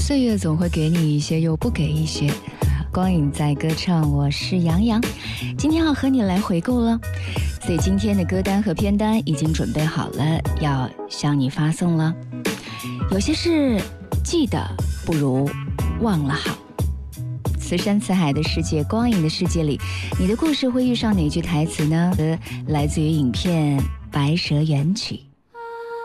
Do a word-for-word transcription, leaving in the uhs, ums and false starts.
岁月总会给你一些又不给一些。光影在歌唱，我是杨洋，今天要和你来回顾了，所以今天的歌单和片单已经准备好了，要向你发送了。有些事记得不如忘了好。此山此海的世界，光影的世界里，你的故事会遇上哪句台词呢？来自于影片《白蛇缘曲》。